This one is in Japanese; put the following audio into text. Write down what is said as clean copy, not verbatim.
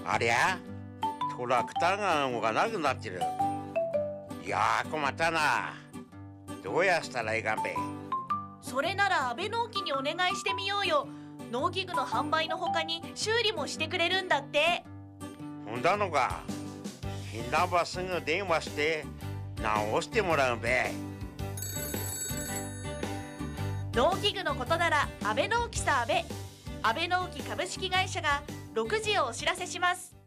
ありゃ、トラクターが動かなくなってる。いやー、困ったな。どうやしたらいいかんべ。 それなら安倍農機にお願いしてみようよ。農機具の販売の他に修理もしてくれるんだって。 ほんだのか。ひんなばすぐ電話して直してもらうんべ。 農機具のことなら安倍農機さ安倍農機株式会社が6時をお知らせします。